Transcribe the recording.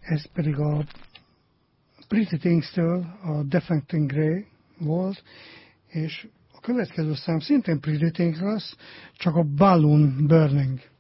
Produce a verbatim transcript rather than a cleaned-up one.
Ez pedig a Pretty Things-től a Defecting Grey volt, és a következő szám szintén Pretty Things lesz, csak a Balloon Burning.